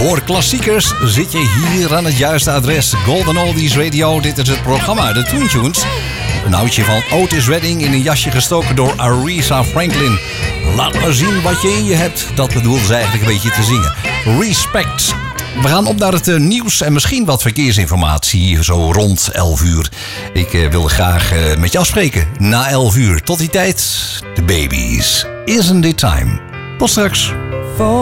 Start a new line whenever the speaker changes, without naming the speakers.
Voor klassiekers zit je hier aan het juiste adres. Golden Oldies Radio, dit is het programma De Toon Tunes. Een oudje van Otis Redding in een jasje gestoken door Aretha Franklin. Laat maar zien wat je in je hebt. Dat bedoelde ze eigenlijk een beetje te zingen. Respect. We gaan op naar het nieuws en misschien wat verkeersinformatie zo rond 11 uur. Ik wil graag met je afspreken na 11 uur. Tot die tijd, de babies. Isn't it time? Tot straks.